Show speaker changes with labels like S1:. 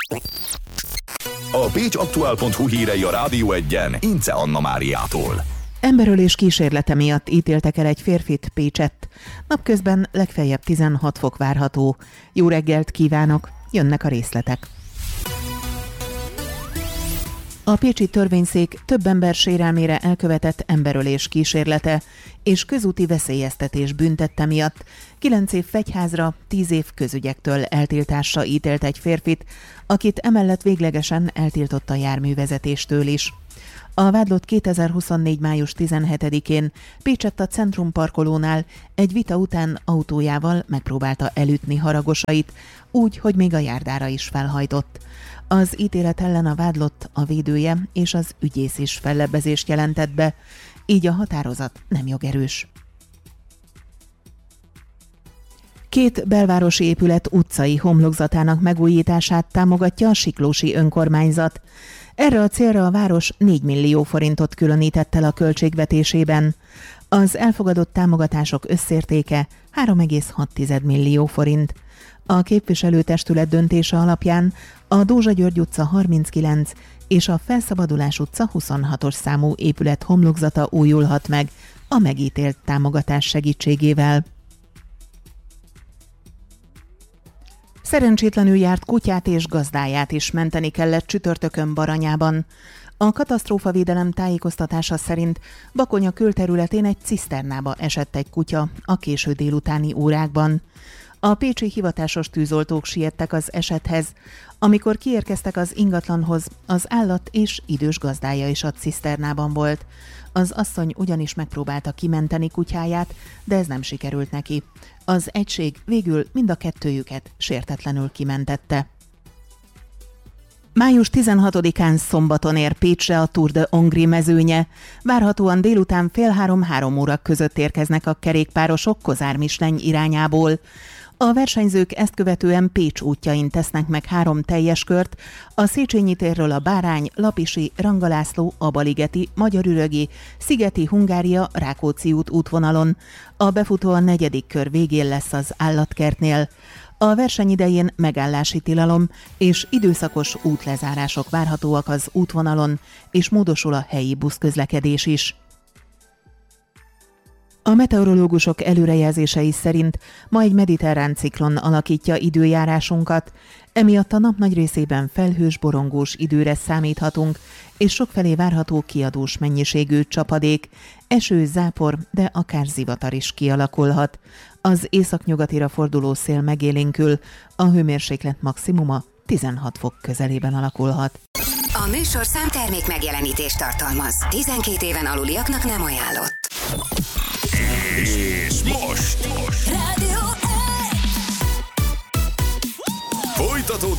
S1: A pécsaktuál.hu hírei a Rádió 1-en Ince Anna Máriától.
S2: Emberölés kísérlete miatt ítéltek el egy férfit Pécsett. Napközben legfeljebb 16 fok várható. Jó reggelt kívánok, jönnek a részletek. A pécsi törvényszék több ember sérelmére elkövetett emberölés kísérlete és közúti veszélyeztetés büntette miatt 9 év fegyházra, 10 év közügyektől eltiltásra ítélt egy férfit, akit emellett véglegesen eltiltott a járművezetéstől is. A vádlott 2024. május 17-én Pécsett a Centrum parkolónál egy vita után autójával megpróbálta elütni haragosait, úgy, hogy még a járdára is felhajtott. Az ítélet ellen a vádlott, a védője és az ügyész is fellebbezést jelentett be, így a határozat nem jogerős. 2 belvárosi épület utcai homlokzatának megújítását támogatja a Siklósi önkormányzat. Erre a célra a város 4 millió forintot különített el a költségvetésében. Az elfogadott támogatások összértéke 3,6 millió forint. A képviselőtestület döntése alapján a Dózsa György utca 39 és a Felszabadulás utca 26-os számú épület homlokzata újulhat meg a megítélt támogatás segítségével. Szerencsétlenül járt kutyát és gazdáját is menteni kellett csütörtökön Baranyában. A katasztrófavédelem tájékoztatása szerint Bakonya külterületén egy ciszternába esett egy kutya a késő délutáni órákban. A pécsi hivatásos tűzoltók siettek az esethez. Amikor kiérkeztek az ingatlanhoz, az állat és idős gazdája is a ciszternában volt. Az asszony ugyanis megpróbálta kimenteni kutyáját, de ez nem sikerült neki. Az egység végül mind a kettőjüket sértetlenül kimentette. Május 16-án szombaton ér Pécsre a Tour de Hongrie mezőnye. Várhatóan délután 2:30–3 óra között érkeznek a kerékpárosok Kozár-Misleny irányából. A versenyzők ezt követően Pécs útjain tesznek meg 3 teljes kört, a Széchenyi térről a Bárány, Lapisi, Rangalászló, Abaligeti, Magyarürögi, Szigeti, Hungária, Rákóczi út útvonalon. A befutó a 4. kör végén lesz az állatkertnél. A verseny idején megállási tilalom és időszakos útlezárások várhatóak az útvonalon, és módosul a helyi buszközlekedés is. A meteorológusok előrejelzései szerint ma egy mediterrán ciklon alakítja időjárásunkat, emiatt a nap nagy részében felhős, borongós időre számíthatunk, és sokfelé várható kiadós mennyiségű csapadék, eső, zápor, de akár zivatar is kialakulhat. Az északnyugatira forduló szél megélénkül, a hőmérséklet maximuma 16 fok közelében alakulhat.
S3: A műsorszám termék megjelenítést tartalmaz. 12 éven aluliaknak nem ajánlott.
S1: És most
S3: Rádió 1!
S1: folytatódik